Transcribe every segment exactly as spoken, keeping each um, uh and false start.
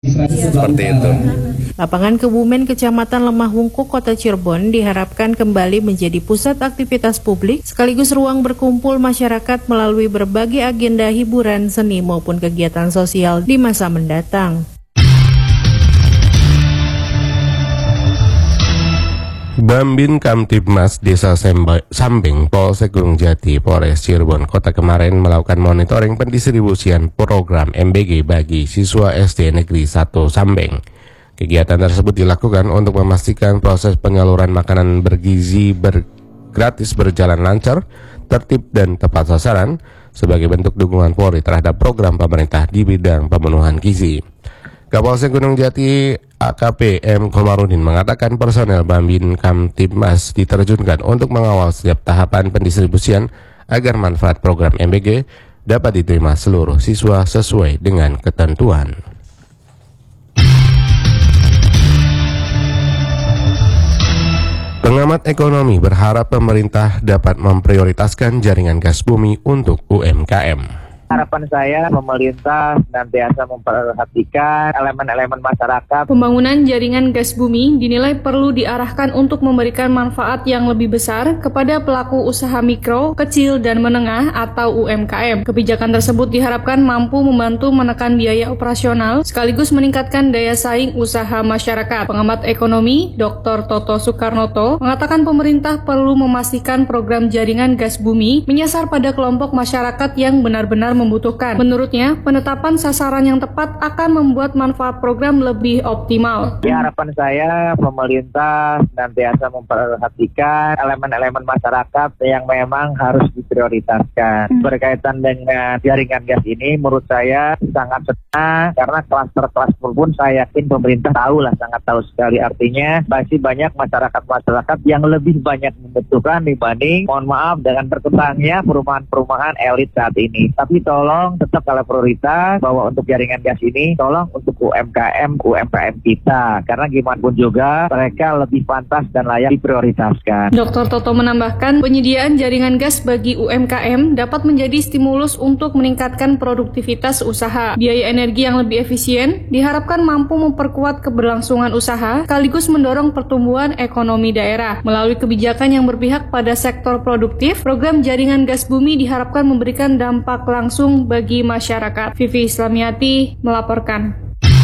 Seperti itu. Lapangan Kebumen Kecamatan Lemah Wungkuk Kota Cirebon diharapkan kembali menjadi pusat aktivitas publik sekaligus ruang berkumpul masyarakat melalui berbagai agenda hiburan, seni maupun kegiatan sosial di masa mendatang. Bambin Kamtibmas Desa Semba, Sambing, Polsek Gunung Jati, Polres Cirebon Kota kemarin melakukan monitoring pendistribusian program M B G bagi siswa S D Negeri satu Sambing. Kegiatan tersebut dilakukan untuk memastikan proses penyaluran makanan bergizi ber, gratis berjalan lancar, tertib dan tepat sasaran sebagai bentuk dukungan Polri terhadap program pemerintah di bidang pemenuhan gizi. Kapolsek Gunung Jati A K P M Komarudin mengatakan personel Bambin Kamtibmas diterjunkan untuk mengawal setiap tahapan pendistribusian agar manfaat program M B G dapat diterima seluruh siswa sesuai dengan ketentuan. Pengamat ekonomi berharap pemerintah dapat memprioritaskan jaringan gas bumi untuk U M K M. Harapan saya pemerintah senantiasa memperhatikan elemen-elemen masyarakat. Pembangunan jaringan gas bumi dinilai perlu diarahkan untuk memberikan manfaat yang lebih besar kepada pelaku usaha mikro, kecil, dan menengah atau U M K M. Kebijakan tersebut diharapkan mampu membantu menekan biaya operasional sekaligus meningkatkan daya saing usaha masyarakat. Pengamat ekonomi Doktor Toto Soekarnoto mengatakan pemerintah perlu memastikan program jaringan gas bumi menyasar pada kelompok masyarakat yang benar-benar membutuhkan. Menurutnya, penetapan sasaran yang tepat akan membuat manfaat program lebih optimal. Ya, harapan saya pemerintah senantiasa memperhatikan elemen-elemen masyarakat yang memang harus diprioritaskan. Hmm. Berkaitan dengan jaringan gas ini, menurut saya sangat senang karena klaster-klaster pun saya yakin pemerintah tahu lah, sangat tahu sekali. Artinya masih banyak masyarakat-masyarakat yang lebih banyak membutuhkan dibanding, mohon maaf, dengan berkembangnya perumahan-perumahan elit saat ini. Tapi tolong tetap kalau prioritas bahwa untuk jaringan gas ini tolong untuk U M K M U M K M kita, karena gimana pun juga mereka lebih pantas dan layak diprioritaskan. Doktor Toto menambahkan penyediaan jaringan gas bagi U M K M dapat menjadi stimulus untuk meningkatkan produktivitas usaha. Biaya energi yang lebih efisien diharapkan mampu memperkuat keberlangsungan usaha sekaligus mendorong pertumbuhan ekonomi daerah. Melalui kebijakan yang berpihak pada sektor produktif, program jaringan gas bumi diharapkan memberikan dampak langsung bagi masyarakat. Vivi Islamiati melaporkan.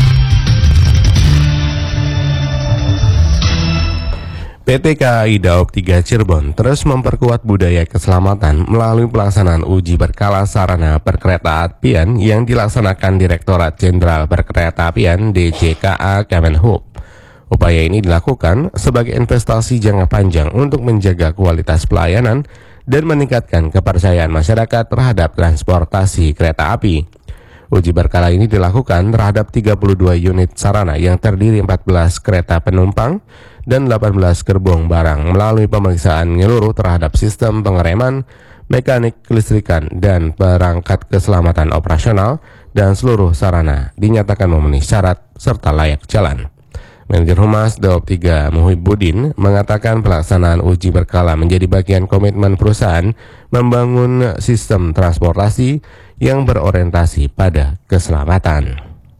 P T K A I Daop tiga Cirebon terus memperkuat budaya keselamatan melalui pelaksanaan uji berkala sarana perkeretaapian yang dilaksanakan Direktorat Jenderal Perkeretaapian D J K A Kemenhub. Upaya ini dilakukan sebagai investasi jangka panjang untuk menjaga kualitas pelayanan dan meningkatkan kepercayaan masyarakat terhadap transportasi kereta api. Uji berkala ini dilakukan terhadap tiga puluh dua unit sarana yang terdiri empat belas kereta penumpang dan delapan belas gerbong barang melalui pemeriksaan menyeluruh terhadap sistem pengereman, mekanik kelistrikan, dan perangkat keselamatan operasional, dan seluruh sarana dinyatakan memenuhi syarat serta layak jalan. Manajer Humas Daop tiga Muhibbuddin mengatakan pelaksanaan uji berkala menjadi bagian komitmen perusahaan membangun sistem transportasi yang berorientasi pada keselamatan.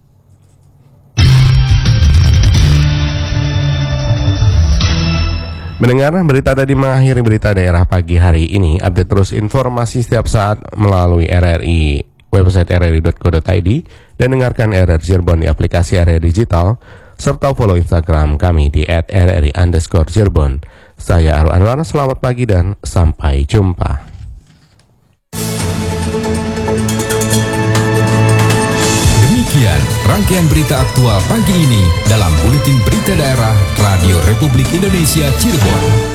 Mendengar berita tadi mengakhiri berita daerah pagi hari ini. Update terus informasi setiap saat melalui R R I, website r r i dot co dot i d, dan dengarkan R R I Cirebon di aplikasi R R I Digital, serta follow Instagram kami di at r r i underscore Cirebon. Saya Arul Anwar, selamat pagi dan sampai jumpa. Demikian rangkaian berita aktual pagi ini dalam Buletin Berita Daerah Radio Republik Indonesia Cirebon.